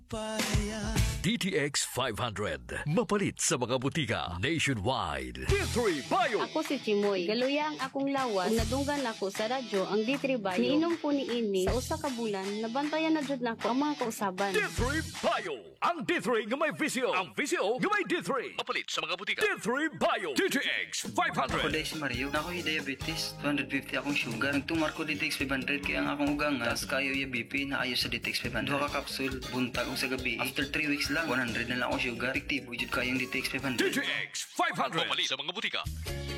DTX 500. Mapalit sa mga butika nationwide. D3 Bio. Ako si Chimoy. Galuya ang akong lawas. Kung nadunggan ako sa radyo ang D3 Bio. Niinom ko ni ini sa usa ka bulan. Nabantayan na jud nako ang mga kausaban. D3 Bio. Ang D3 nga may visio. Ang visio nga may D3. Mapalit sa mga butika. D3 Bio. DTX 500. Ako dahil si Mario, na ako'y diabetes, 250 akong sugar. Nagtumar ko DTX 500 kaya ang akong ugang tas kayo yung BP na ayos sa DTX 500. Duha ka kapsul, buntag ko sa gabi. After 3 weeks lang, 100 na lang akong sugar. Efektibo, jud kayong DTX 500. DTX 500. Mapalit sa mga butika.